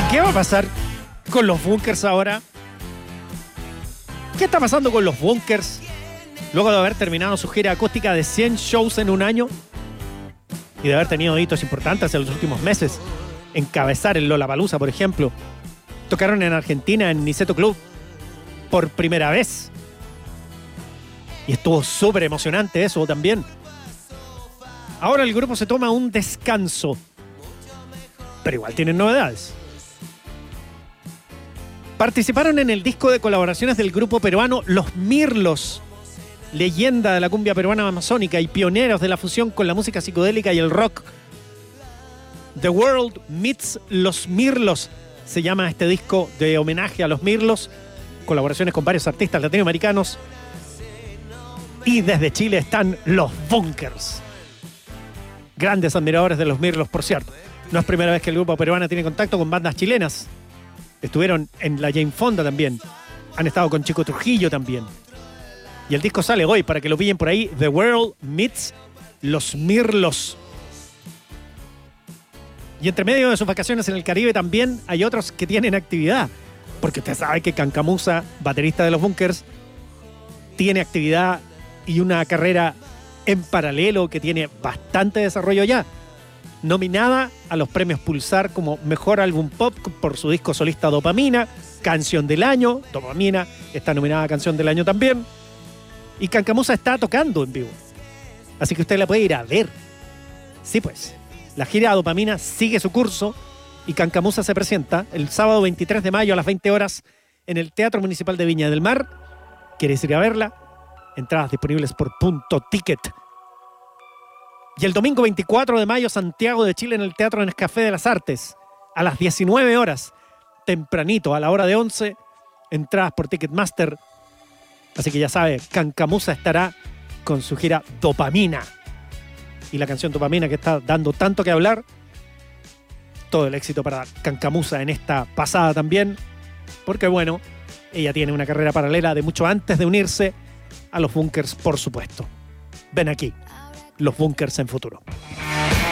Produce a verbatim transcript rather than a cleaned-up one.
¿Qué va a pasar con los Bunkers ahora? ¿Qué está pasando con los Bunkers luego de haber terminado su gira acústica de cien shows en un año y de haber tenido hitos importantes en los últimos meses? Encabezar el Lollapalooza, por ejemplo. Tocaron en Argentina, en Niceto Club, por primera vez. Y estuvo súper emocionante eso también. Ahora el grupo se toma un descanso, pero igual tienen novedades. Participaron en el disco de colaboraciones del grupo peruano Los Mirlos, leyenda de la cumbia peruana amazónica y pioneros de la fusión con la música psicodélica y el rock. The World Meets Los Mirlos se llama este disco de homenaje a Los Mirlos, colaboraciones con varios artistas latinoamericanos. Y desde Chile están los Bunkers, grandes admiradores de Los Mirlos, por cierto. No es primera vez que el grupo peruano tiene contacto con bandas chilenas. Estuvieron en la Jane Fonda también. Han estado con Chico Trujillo también. Y el disco sale hoy para que lo pillen por ahí. The World Meets Los Mirlos. Y entre medio de sus vacaciones en el Caribe también hay otros que tienen actividad. Porque usted sabe que Cancamusa, baterista de los Bunkers, tiene actividad y una carrera en paralelo que tiene bastante desarrollo ya. Nominada a los premios Pulsar como Mejor Álbum Pop por su disco solista Dopamina, Canción del Año. Dopamina está nominada a Canción del Año también. Y Cancamusa está tocando en vivo. Así que usted la puede ir a ver. Sí, pues. La gira Dopamina sigue su curso y Cancamusa se presenta el sábado veintitrés de mayo a las veinte horas en el Teatro Municipal de Viña del Mar. ¿Quieres ir a verla? Entradas disponibles por Punto Ticket. Y el domingo veinticuatro de mayo, Santiago de Chile, en el Teatro Nescafé de las Artes, a las diecinueve horas, tempranito, a la hora de once, entradas por Ticketmaster. Así que ya sabe, Cancamusa estará con su gira Dopamina. Y la canción Dopamina que está dando tanto que hablar. Todo el éxito para Cancamusa en esta pasada también. Porque bueno, ella tiene una carrera paralela de mucho antes de unirse a los Bunkers, por supuesto. Ven aquí. Los Bunkers en futuro.